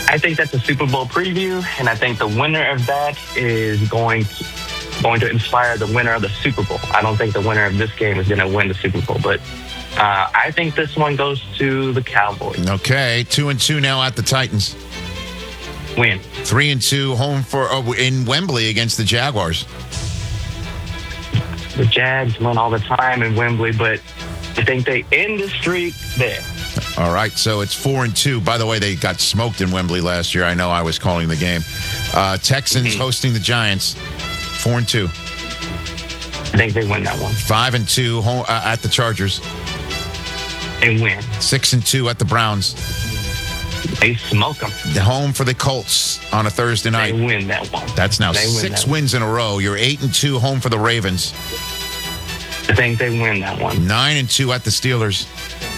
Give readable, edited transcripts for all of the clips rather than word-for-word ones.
I think that's a Super Bowl preview, and I think the winner of that is going to inspire the winner of the Super Bowl. I don't think the winner of this game is going to win the Super Bowl, but I think this one goes to the Cowboys. Okay, 2-2 now at the Titans. Win. 3-2 home in Wembley against the Jaguars. The Jags win all the time in Wembley, but I think they end the streak there. All right, so it's 4-2. By the way, they got smoked in Wembley last year. I know I was calling the game. Texans hosting the Giants, 4-2. I think they win that one. 5-2 home, at the Chargers. They win. 6-2 at the Browns. They smoke them. The home for the Colts on a Thursday night. They win that one. That's now 6 wins in a row. You're 8-2 home for the Ravens. I think they win that one. 9-2 at the Steelers.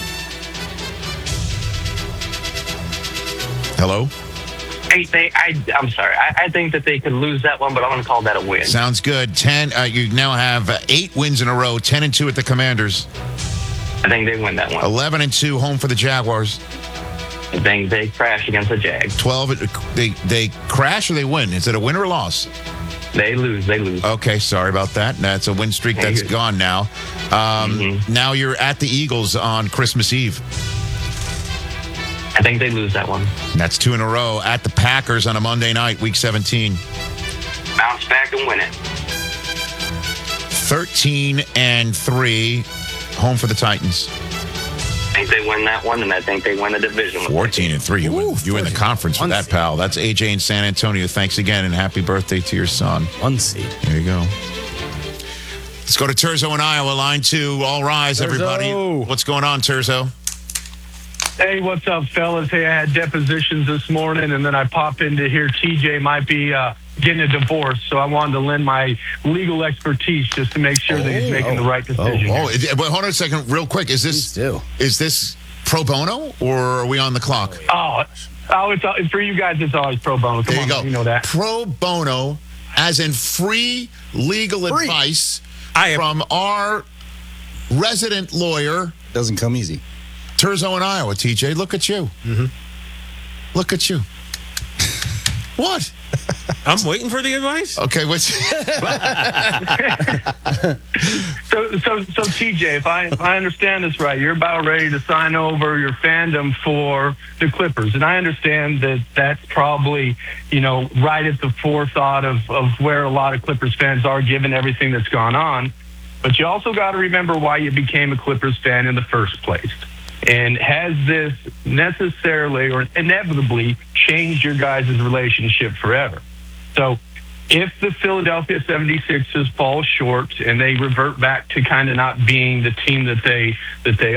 Hello? I'm sorry. I think that they could lose that one, but I'm going to call that a win. Sounds good. 10. You now have 8 wins in a row. 10-2 at the Commanders. I think they win that one. 11-2 home for the Jaguars. I think they crash against the Jags. 12. They crash or they win? Is it a win or a loss? They lose. Okay, sorry about that. That's a win streak that's gone now. Now you're at the Eagles on Christmas Eve. I think they lose that one. And that's 2 in a row at the Packers on a Monday night, Week 17. Bounce back and win it. 13-3, home for the Titans. I think they win that one, and I think they win the division. 14-3. You win the conference with that, pal. That's AJ in San Antonio. Thanks again, and happy birthday to your son. One seed. There you go. Let's go to Terzo in Iowa, line 2. All rise, everybody. What's going on, Terzo? Hey, what's up, fellas? Hey, I had depositions this morning, and then I pop in to hear TJ might be getting a divorce, so I wanted to lend my legal expertise just to make sure that he's making the right decision. But hold on a second, real quick. Is this pro bono, or are we on the clock? It's for you guys. It's always pro bono. Come there you on, go. You know that. Pro bono, as in free legal advice from our resident lawyer. Doesn't come easy. Terzo in Iowa, TJ. Look at you. Look at you. What? I'm waiting for the advice. Okay, what's So TJ, if I understand this right, you're about ready to sign over your fandom for the Clippers, and I understand that that's probably right at the forethought of where a lot of Clippers fans are, given everything that's gone on. But you also got to remember why you became a Clippers fan in the first place. And has this necessarily or inevitably changed your guys' relationship forever? So if the Philadelphia 76ers fall short and they revert back to kind of not being the team that they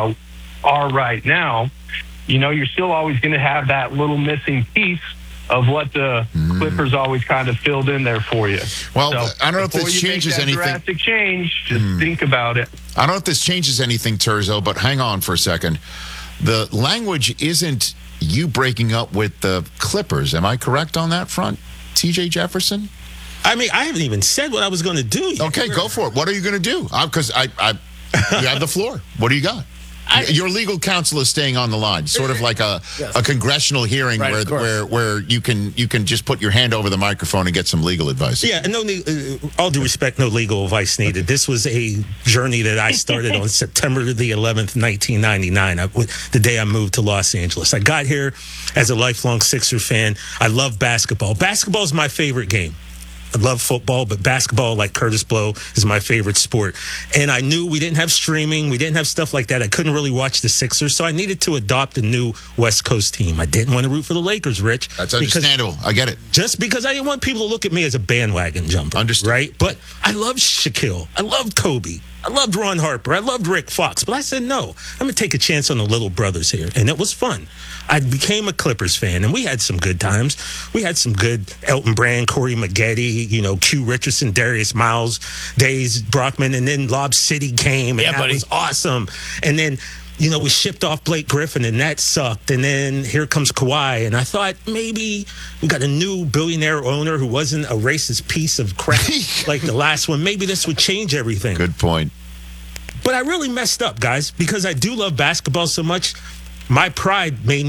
are right now, you're still always going to have that little missing piece of what the Clippers always kind of filled in there for you. Well, so I don't know if this changes anything. Drastic change, just think about it. I don't know if this changes anything, Terzo, but hang on for a second. The language isn't you breaking up with the Clippers. Am I correct on that front, TJ Jefferson? I mean, I haven't even said what I was going to do yet. Okay, go for it. What are you going to do? Because you have the floor. What do you got? Your legal counsel is staying on the line, sort of like a congressional hearing where you can just put your hand over the microphone and get some legal advice. Yeah, all due respect, no legal advice needed. This was a journey that I started on September the 11th, 1999, the day I moved to Los Angeles. I got here as a lifelong Sixer fan. I love basketball. Basketball is my favorite game. I love football, but basketball, like Curtis Blow, is my favorite sport. And I knew we didn't have streaming. We didn't have stuff like that. I couldn't really watch the Sixers, so I needed to adopt a new West Coast team. I didn't want to root for the Lakers, Rich. That's understandable. I get it. Just because I didn't want people to look at me as a bandwagon jumper. Understood. Right? But I loved Shaquille. I loved Kobe. I loved Ron Harper. I loved Rick Fox. But I said, no, I'm going to take a chance on the little brothers here. And it was fun. I became a Clippers fan, and we had some good times. We had some good Elton Brand, Corey Maggette, Q Richardson, Darius Miles, Days Brockman, and then Lob City came, and that was awesome. And then, we shipped off Blake Griffin, and that sucked. And then here comes Kawhi, and I thought maybe we got a new billionaire owner who wasn't a racist piece of crap like the last one. Maybe this would change everything. Good point. But I really messed up, guys, because I do love basketball so much. My pride made